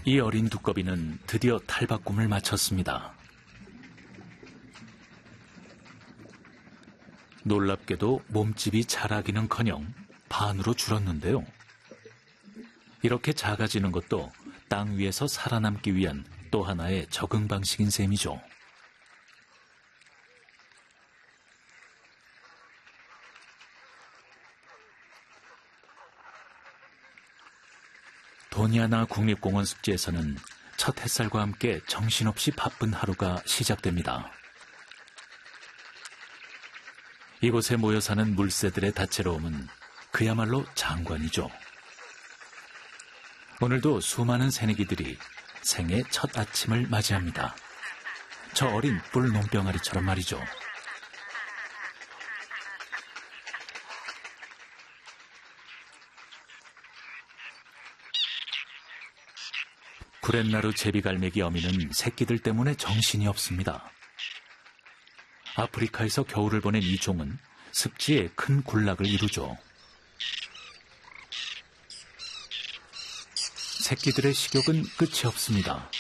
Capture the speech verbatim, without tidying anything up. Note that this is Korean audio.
이 어린 두꺼비는 드디어 탈바꿈을 마쳤습니다. 놀랍게도 몸집이 자라기는커녕 반으로 줄었는데요. 이렇게 작아지는 것도 땅 위에서 살아남기 위한 또 하나의 적응 방식인 셈이죠. 도니아나 국립공원 습지에서는 첫 햇살과 함께 정신없이 바쁜 하루가 시작됩니다. 이곳에 모여 사는 물새들의 다채로움은 그야말로 장관이죠. 오늘도 수많은 새내기들이 생애 첫 아침을 맞이합니다. 저 어린 뿔 논병아리처럼 말이죠. 구렛나루 제비갈매기 어미는 새끼들 때문에 정신이 없습니다. 아프리카에서 겨울을 보낸 이 종은 습지에 큰 군락을 이루죠. 새끼들의 식욕은 끝이 없습니다.